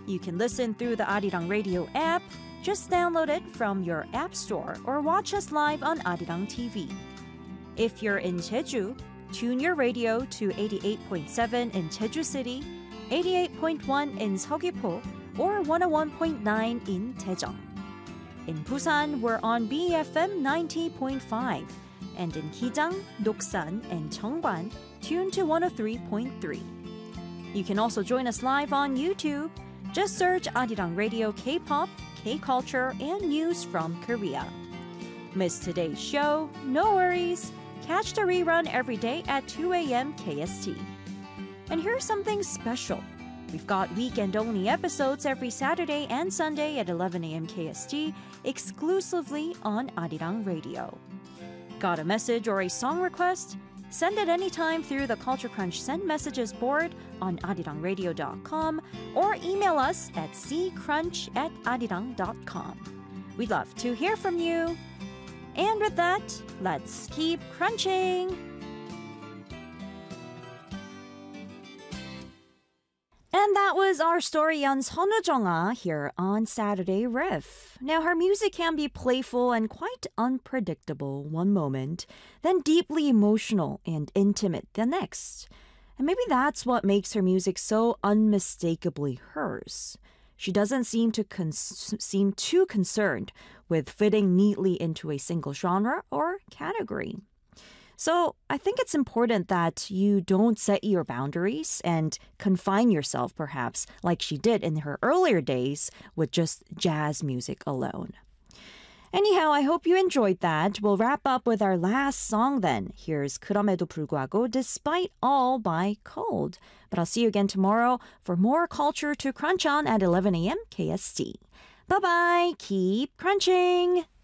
You can listen through the Arirang Radio app. Just download it from your app store or watch us live on Arirang TV. If you're in Jeju, tune your radio to 88.7 in Jeju City, 88.1 in Seogwipo, or 101.9 in Daejeon. In Busan, we're on BFM 90.5, and in Gijang, Doksan, and Cheongwan, tune to 103.3. You can also join us live on YouTube. Just search Arirang Radio K-pop, K-culture, and news from Korea. Miss today's show? No worries. Catch the rerun every day at 2 a.m. KST. And here's something special. We've got weekend-only episodes every Saturday and Sunday at 11 a.m. KST, exclusively on Arirang Radio. Got a message or a song request? Send it anytime through the Culture Crunch Send Messages board on arirangradio.com or email us at ccrunch@arirang.com. We'd love to hear from you. And with that, let's keep crunching! And that was our story on Sonu Jong-ah here on Saturday Riff. Now, her music can be playful and quite unpredictable one moment, then deeply emotional and intimate the next. And maybe that's what makes her music so unmistakably hers. She doesn't seem too concerned with fitting neatly into a single genre or category. So I think it's important that you don't set your boundaries and confine yourself, perhaps, like she did in her earlier days with just jazz music alone. Anyhow, I hope you enjoyed that. We'll wrap up with our last song then. Here's 그럼에도 불구하고 Despite All by Cold. But I'll see you again tomorrow for more culture to crunch on at 11 a.m. KST. Bye-bye. Keep crunching.